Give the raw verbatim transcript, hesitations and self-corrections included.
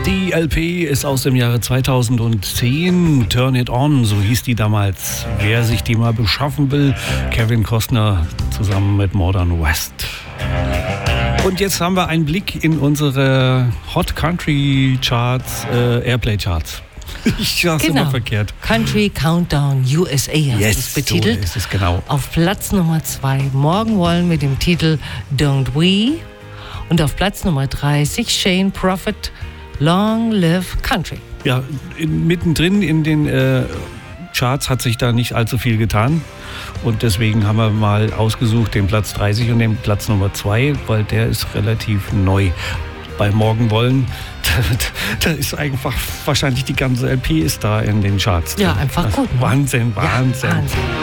Die L P ist aus dem Jahre zweitausendzehn. Turn It On, so hieß die damals. Wer sich die mal beschaffen will, Kevin Costner zusammen mit Modern West. Und jetzt haben wir einen Blick in unsere Hot Country Charts, äh, Airplay Charts. Ich sag's genau. immer verkehrt. Country Countdown U S A heißt Yes, es betitelt. so ist es genau. Auf Platz Nummer zwei Morgan Wallen mit dem Titel Don't We. Und auf Platz Nummer dreißig Shane Prophet, Long Live Country. Ja, in, mittendrin in den äh, Charts hat sich da nicht allzu viel getan. Und deswegen haben wir mal ausgesucht den Platz dreißig und den Platz Nummer zwei, weil der ist relativ neu. Bei Morgan Wallen, da, da ist einfach wahrscheinlich die ganze L P ist da in den Charts. Ja, einfach gut. Ne? Wahnsinn, Wahnsinn. Ja, Wahnsinn.